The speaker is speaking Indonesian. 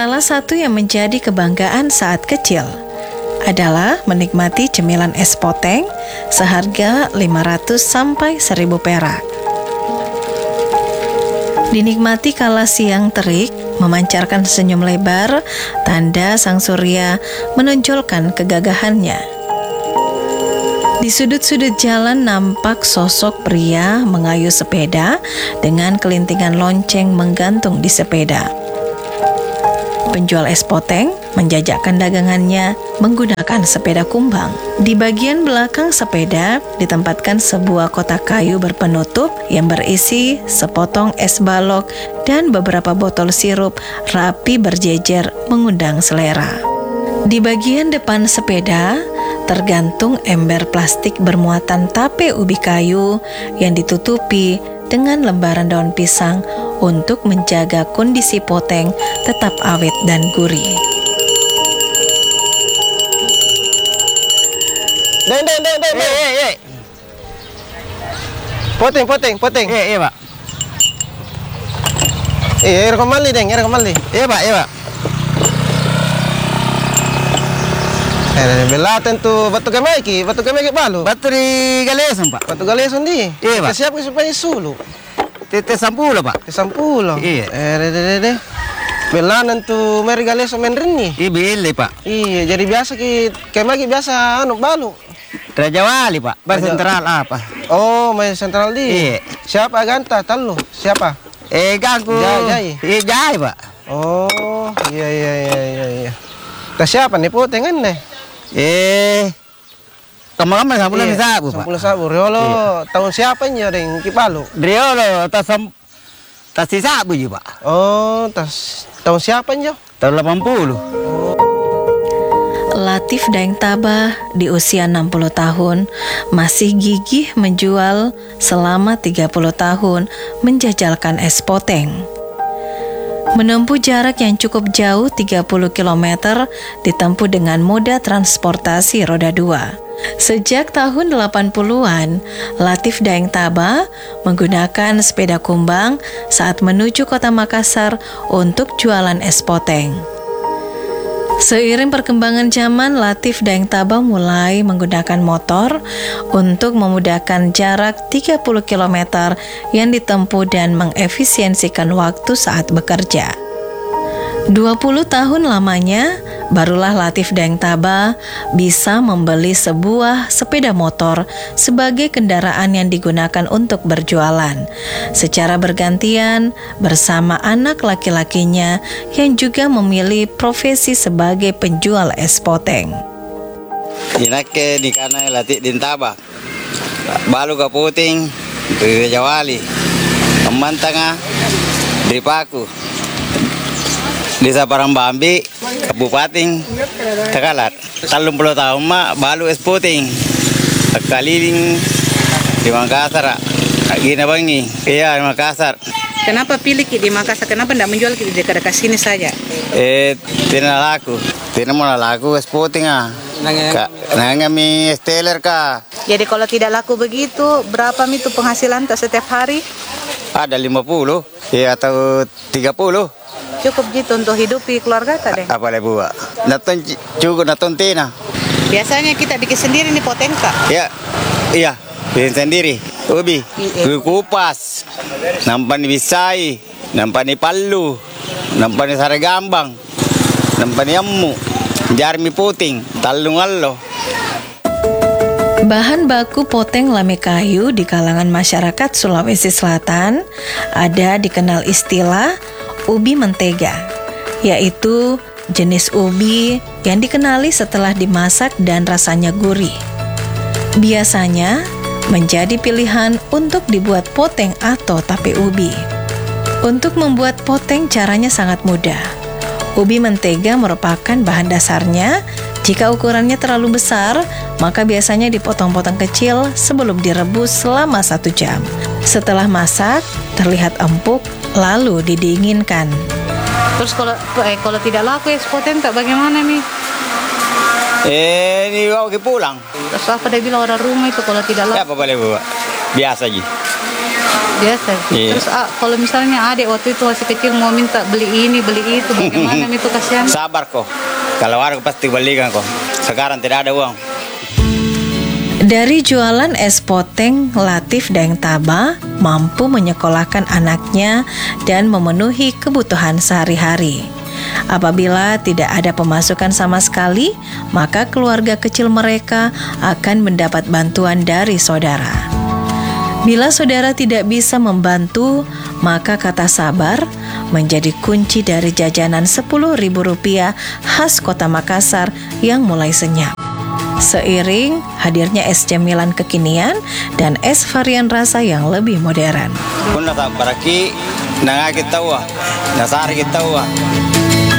Salah satu yang menjadi kebanggaan saat kecil adalah menikmati cemilan es poteng seharga 500 sampai 1000 perak. Dinikmati kala siang terik, memancarkan senyum lebar, tanda sang surya menonjolkan kegagahannya. Di sudut-sudut jalan nampak sosok pria mengayuh sepeda dengan kelintingan lonceng menggantung di sepeda. Penjual es poteng menjajakan dagangannya menggunakan sepeda kumbang. Di bagian belakang sepeda ditempatkan sebuah kotak kayu berpenutup yang berisi sepotong es balok dan beberapa botol sirup rapi berjejer mengundang selera. Di bagian depan sepeda tergantung ember plastik bermuatan tape ubi kayu yang ditutupi dengan lembaran daun pisang untuk menjaga kondisi poteng tetap awet dan gurih. Deng. Poteng. Pak. Rekam mali, Deng, rekam mali. Pak. Belaten tu batu gamai ki balu. Batu di Galeson, Pak. Batu galeson di. Pak. Siapa supaya sulu? Tete sampulo, Pak. Sampulo. Iya. De. Belanan tu meri galeson menrini. Beli, Pak. Iya, jadi biasa ki kemaki biasa balu. Raja Wali, Pak. Bar sentral apa? Oh, main sentral di. Iya. Siapa ganta talu? Siapa? Ganggu. Jai. Jai, Pak. Oh, iya. Tas siapa nih potengan nih? Kemarin sampulan di sabu, Pak. Sampulan sabu. Riolo, tahun siapa nya deng Kipalu? Riolo, tas si sabu juga, Pak. Oh, tahun siapa nya? Tahun 80. Latif Daeng Tabah di usia 60 tahun masih gigih menjual selama 30 tahun menjajalkan es poteng. Menempuh jarak yang cukup jauh 30 km ditempuh dengan moda transportasi roda 2. Sejak tahun 80-an, Latif Daeng Tabah menggunakan sepeda kumbang saat menuju kota Makassar untuk jualan es poteng. Seiring perkembangan zaman, Latif Daeng Tabah mulai menggunakan motor untuk memudahkan jarak 30 km yang ditempuh dan mengefisiensikan waktu saat bekerja. 20 tahun lamanya, barulah Latif Daeng Tabah bisa membeli sebuah sepeda motor sebagai kendaraan yang digunakan untuk berjualan, secara bergantian bersama anak laki-lakinya yang juga memilih profesi sebagai penjual es poteng. Inake di kana Latif Daeng Tabah. Balu ka puting dari Raja Wali. Kemantanga dari Paku. Desa Parambambi, Kabupaten Takalar. 30 tahun mak balu es puting. Keliling di Makassar. Gina bangi. Iya, di Makassar. Kenapa pilih di Makassar? Kenapa tidak menjual di dekat-dekat sini saja? Tidak laku. Tidak mau laku es puting Nangga mi steller ka. Jadi kalau tidak laku begitu, berapa itu penghasilan setiap hari? Ada 50, ya atau 30. Cukup gitu untuk hidupi keluarga tadi. Apa le buat? Naton cukup naton tina. Biasanya kita bikin sendiri nih potenka. Ya, iya, bikin sendiri. Ubi, kupas, nampan di Bisai, nampan di Palu, nampan di Saragambang, nampan di Ammu, jarmi puting, talung allo. Bahan baku poteng lame kayu di kalangan masyarakat Sulawesi Selatan ada dikenal istilah ubi mentega, yaitu jenis ubi yang dikenali setelah dimasak dan rasanya gurih. Biasanya menjadi pilihan untuk dibuat poteng atau tape ubi. Untuk membuat poteng caranya sangat mudah. Ubi mentega merupakan bahan dasarnya. Jika ukurannya terlalu besar, maka biasanya dipotong-potong kecil sebelum direbus selama 1 jam. Setelah masak, terlihat empuk, lalu didinginkan. Terus kalau tidak laku es poteng tak bagaimana nih? Ini bawa ke pulang. Terus apa dia bilang orang rumah itu kalau tidak laku? Ya apa boleh buat? Biasa aja. Biasa. Iya. Terus kalau misalnya adik waktu itu masih kecil mau minta beli ini, beli itu, bagaimana itu kasihan? Sabar kok. Kalau ada pasti belikan kok. Sekarang tidak ada uang. Dari jualan es poteng, Latif Daeng Taba mampu menyekolahkan anaknya dan memenuhi kebutuhan sehari-hari. Apabila tidak ada pemasukan sama sekali, maka keluarga kecil mereka akan mendapat bantuan dari saudara. Bila saudara tidak bisa membantu, maka kata sabar menjadi kunci dari jajanan Rp10.000 khas Kota Makassar yang mulai senyap. Seiring hadirnya es cemilan kekinian dan es varian rasa yang lebih modern. Kun tak baraki, nangakit tawa, nasari kita tawa.